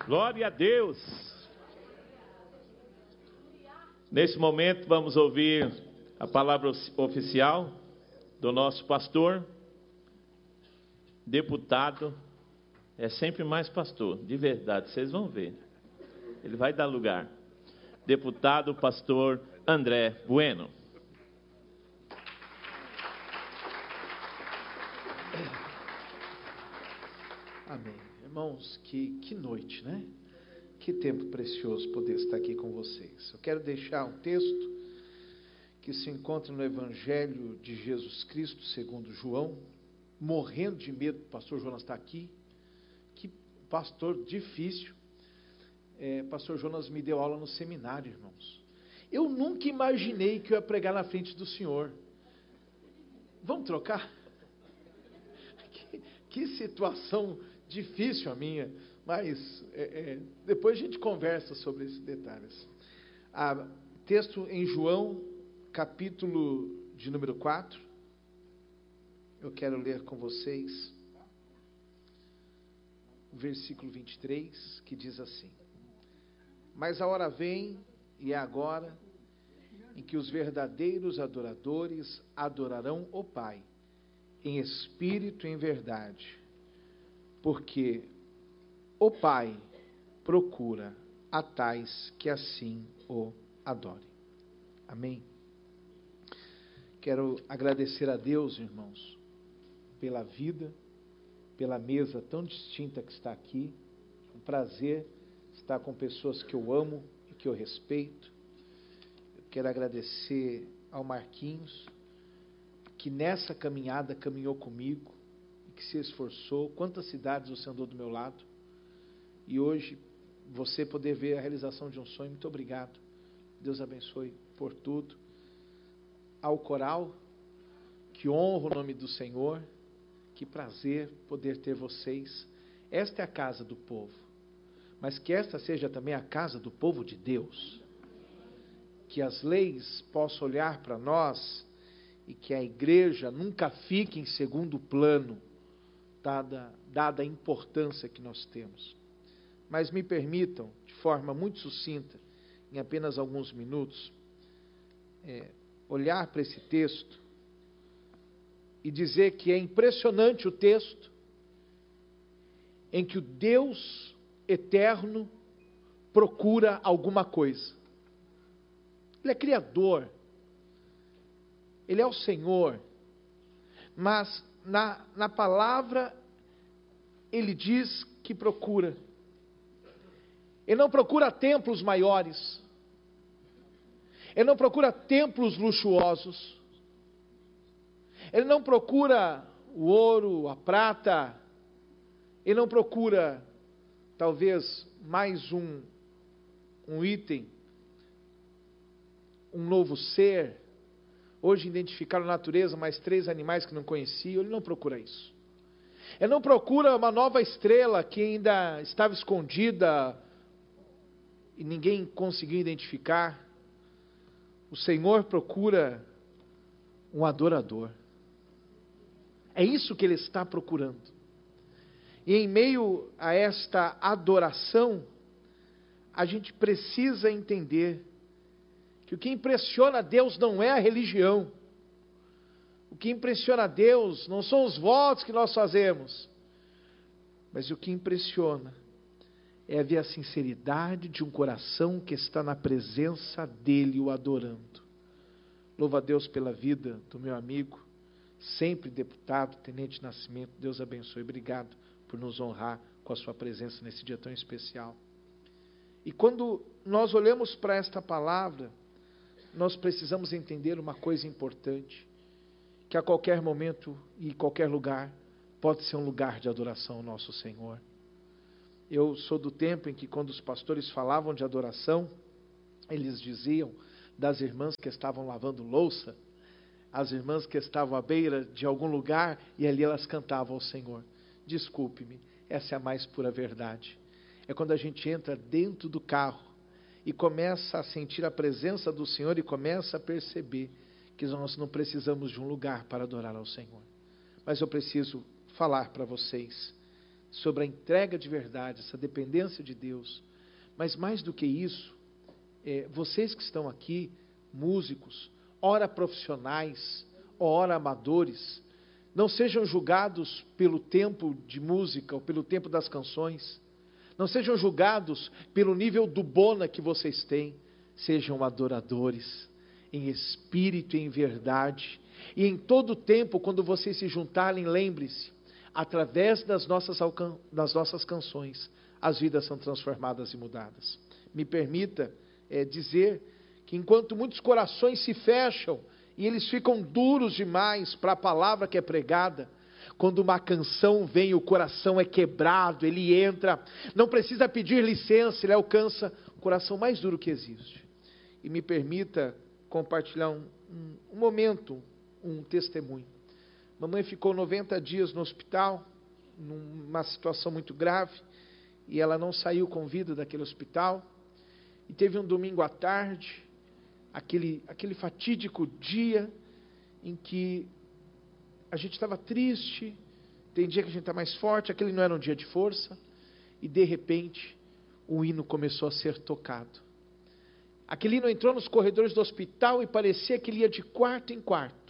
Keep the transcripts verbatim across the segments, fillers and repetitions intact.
Glória a Deus. Nesse momento vamos ouvir a palavra oficial do nosso pastor, deputado, é sempre mais pastor, de verdade, vocês vão ver. Ele vai dar lugar. Deputado, pastor André Bueno. Amém. Irmãos, que, que noite, né? Que tempo precioso poder estar aqui com vocês. Eu quero deixar um texto que se encontra no Evangelho de Jesus Cristo, segundo João, morrendo de medo, o pastor Jonas está aqui. Que pastor difícil. É, pastor Jonas me deu aula no seminário, irmãos. Eu nunca imaginei que eu ia pregar na frente do Senhor. Vamos trocar? Que, que situação difícil a minha, mas é, é, depois a gente conversa sobre esses detalhes. Ah, texto em João, capítulo de número quatro. Eu quero ler com vocês o versículo vinte e três, que diz assim: Mas a hora vem, e é agora, em que os verdadeiros adoradores adorarão o Pai, em espírito e em verdade, porque o Pai procura a tais que assim o adorem. Amém? Quero agradecer a Deus, irmãos, pela vida, pela mesa tão distinta que está aqui. É um prazer estar com pessoas que eu amo e que eu respeito. Eu quero agradecer ao Marquinhos, que nessa caminhada caminhou comigo, que se esforçou. Quantas cidades você andou do meu lado, e hoje você poder ver a realização de um sonho. Muito obrigado, Deus abençoe por tudo. Ao coral, que honra o nome do Senhor, que prazer poder ter vocês. Esta é a casa do povo, mas que esta seja também a casa do povo de Deus, que as leis possam olhar para nós e que a igreja nunca fique em segundo plano, Dada, dada a importância que nós temos. Mas me permitam, de forma muito sucinta, em apenas alguns minutos, é, olhar para esse texto e dizer que é impressionante o texto em que o Deus eterno procura alguma coisa. Ele é criador, Ele é o Senhor, mas Na, na palavra, ele diz que procura. Ele não procura templos maiores. Ele não procura templos luxuosos. Ele não procura o ouro, a prata. Ele não procura, talvez, mais um, um item, um novo ser. Hoje identificaram na natureza mais três animais que não conheciam. Ele não procura isso. Ele não procura uma nova estrela que ainda estava escondida e ninguém conseguiu identificar. O Senhor procura um adorador. É isso que Ele está procurando. E em meio a esta adoração, a gente precisa entender que o que impressiona a Deus não é a religião. O que impressiona a Deus não são os votos que nós fazemos. Mas o que impressiona é ver a sinceridade de um coração que está na presença dEle o adorando. Louvo a Deus pela vida do meu amigo, sempre deputado, Tenente Nascimento. Deus abençoe. Obrigado por nos honrar com a sua presença nesse dia tão especial. E quando nós olhamos para esta palavra, nós precisamos entender uma coisa importante, que a qualquer momento e em qualquer lugar pode ser um lugar de adoração ao nosso Senhor. Eu sou do tempo em que, quando os pastores falavam de adoração, eles diziam das irmãs que estavam lavando louça, as irmãs que estavam à beira de algum lugar, e ali elas cantavam ao Senhor. Desculpe-me, essa é a mais pura verdade. É quando a gente entra dentro do carro e começa a sentir a presença do Senhor e começa a perceber que nós não precisamos de um lugar para adorar ao Senhor. Mas eu preciso falar para vocês sobre a entrega de verdade, essa dependência de Deus. Mas mais do que isso, é, vocês que estão aqui, músicos, ora profissionais, ora amadores, não sejam julgados pelo tempo de música ou pelo tempo das canções. Não sejam julgados pelo nível do bona que vocês têm. Sejam adoradores, em espírito e em verdade. E em todo tempo, quando vocês se juntarem, lembre-se, através das nossas, das nossas canções, as vidas são transformadas e mudadas. Me permita é, dizer que enquanto muitos corações se fecham e eles ficam duros demais para a palavra que é pregada, quando uma canção vem, o coração é quebrado, ele entra, não precisa pedir licença, ele alcança o coração mais duro que existe. E me permita compartilhar um, um, um momento, um testemunho. Mamãe ficou noventa dias no hospital, numa situação muito grave, e ela não saiu com vida daquele hospital. E teve um domingo à tarde, aquele, aquele fatídico dia em que a gente estava triste. Tem dia que a gente está mais forte, aquele não era um dia de força, e de repente o hino começou a ser tocado. Aquele hino entrou nos corredores do hospital e parecia que ele ia de quarto em quarto,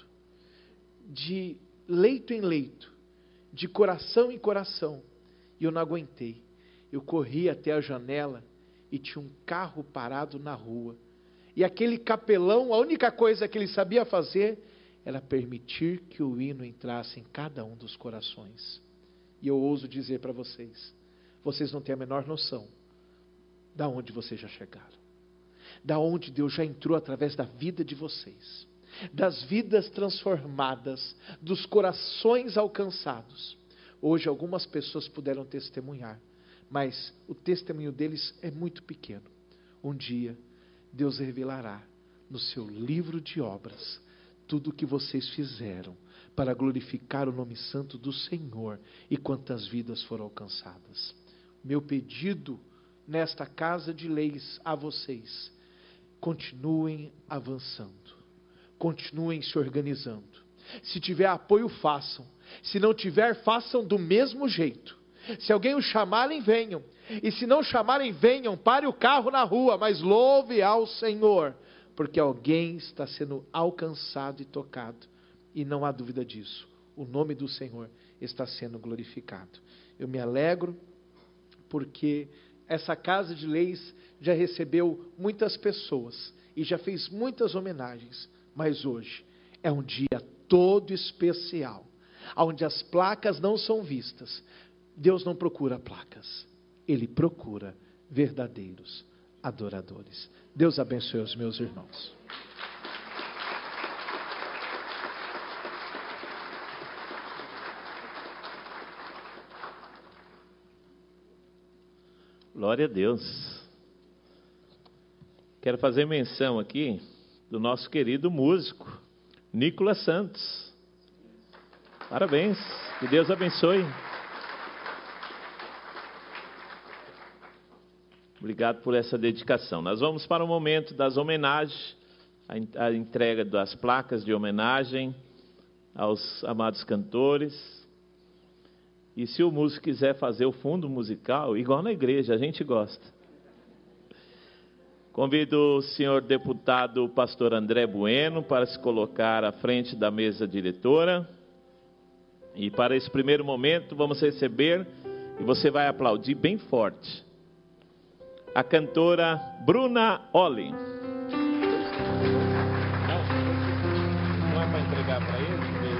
de leito em leito, de coração em coração, e eu não aguentei. Eu corri até a janela e tinha um carro parado na rua, e aquele capelão, a única coisa que ele sabia fazer era permitir que o hino entrasse em cada um dos corações. E eu ouso dizer para vocês, vocês não têm a menor noção da onde vocês já chegaram, da onde Deus já entrou através da vida de vocês, das vidas transformadas, dos corações alcançados. Hoje algumas pessoas puderam testemunhar, mas o testemunho deles é muito pequeno. Um dia Deus revelará no seu livro de obras tudo o que vocês fizeram para glorificar o nome santo do Senhor e quantas vidas foram alcançadas. Meu pedido nesta casa de leis a vocês: continuem avançando, continuem se organizando. Se tiver apoio, façam. Se não tiver, façam do mesmo jeito. Se alguém os chamarem, venham. E se não chamarem, venham. Pare o carro na rua, mas louve ao Senhor, porque alguém está sendo alcançado e tocado. E não há dúvida disso. O nome do Senhor está sendo glorificado. Eu me alegro porque essa casa de leis já recebeu muitas pessoas e já fez muitas homenagens. Mas hoje é um dia todo especial, onde as placas não são vistas. Deus não procura placas, Ele procura verdadeiros adoradores. Deus abençoe os meus irmãos. Glória a Deus. Quero fazer menção aqui do nosso querido músico, Nicolas Santos. Parabéns, que Deus abençoe. Obrigado por essa dedicação. Nós vamos para o momento das homenagens, a entrega das placas de homenagem aos amados cantores. E se o músico quiser fazer o fundo musical, igual na igreja, a gente gosta. Convido o senhor deputado pastor André Bueno para se colocar à frente da mesa diretora. E para esse primeiro momento vamos receber, e você vai aplaudir bem forte, a cantora Bruna Olli. Não, não é para entregar para ele?